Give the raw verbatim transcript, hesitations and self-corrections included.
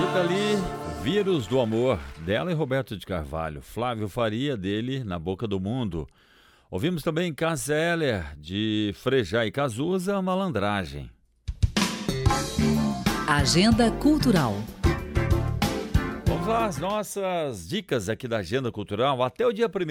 Rita Lee, Vírus do Amor, dela e Roberto de Carvalho. Flávio Faria, dele, Na Boca do Mundo. Ouvimos também Cássia Eller, de Frejá e Cazuza, Malandragem. Agenda Cultural. Vamos lá, as nossas dicas aqui da Agenda Cultural. Até o dia primeiro